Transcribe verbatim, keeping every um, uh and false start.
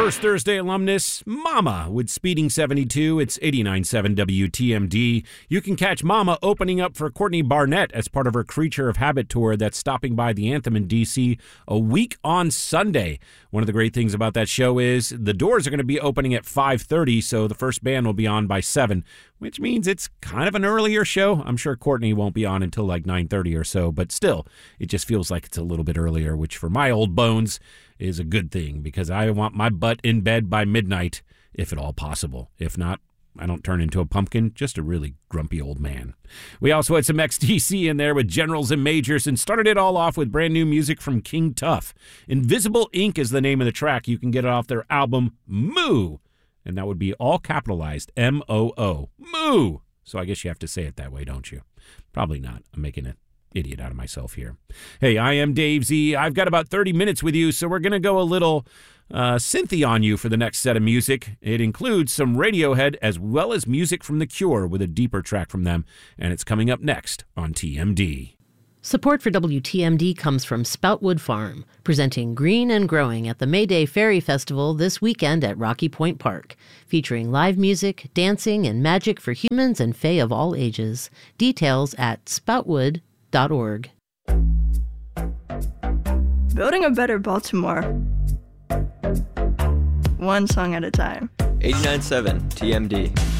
First Thursday alumnus, Mama, with Speeding seventy-two. It's eighty-nine point seven W T M D. You can catch Mama opening up for Courtney Barnett as part of her Creature of Habit tour that's stopping by the Anthem in D C a week on Sunday. One of the great things about that show is the doors are going to be opening at five thirty, so the first band will be on by seven, which means it's kind of an earlier show. I'm sure Courtney won't be on until like nine thirty or so, but still, it just feels like it's a little bit earlier, which for my old bones is a good thing because I want my butt in bed by midnight, if at all possible. If not, I don't turn into a pumpkin, just a really grumpy old man. We also had some X T C in there with Generals and Majors and started it all off with brand new music from King Tuff. Invisible Ink is the name of the track. You can get it off their album Moo, and that would be all capitalized, M O O, Moo. So I guess you have to say it that way, don't you? Probably not. I'm making it idiot out of myself here. Hey, I am Dave Z. I've got about thirty minutes with you, so we're going to go a little uh, synthy on you for the next set of music. It includes some Radiohead as well as music from The Cure with a deeper track from them, and it's coming up next on T M D. Support for W T M D comes from Spoutwood Farm, presenting Green and Growing at the May Day Fairy Festival this weekend at Rocky Point Park, featuring live music, dancing, and magic for humans and fae of all ages. Details at spoutwood dot org. Building a better Baltimore. One song at a time. eighty-nine point seven T M D.